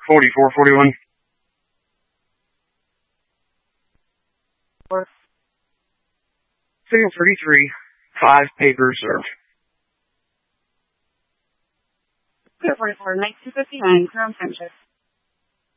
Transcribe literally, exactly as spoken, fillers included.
forty-four forty-one. Or Signal thirty-three, five papers served. forty-four, nineteen fifty-nine, ground time check.